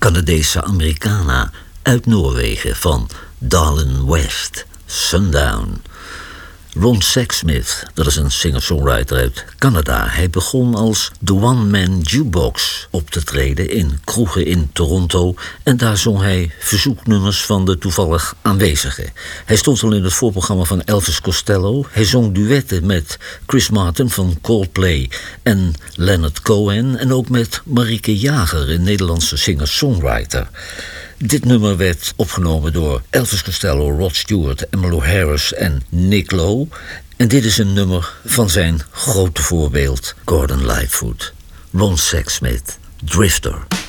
Canadese Americana uit Noorwegen van Darlin West, Sundown. Ron Sexsmith, dat is een singer-songwriter uit Canada. Hij begon als The One Man Jukebox op te treden in kroegen in Toronto en daar zong hij verzoeknummers van de toevallig aanwezigen. Hij stond al in het voorprogramma van Elvis Costello. Hij zong duetten met Chris Martin van Coldplay en Leonard Cohen en ook met Marieke Jager, een Nederlandse singer-songwriter. Dit nummer werd opgenomen door Elvis Costello, Rod Stewart, Emmylou Harris en Nick Lowe. En dit is een nummer van zijn grote voorbeeld, Gordon Lightfoot. Ron Sexsmith, Drifter.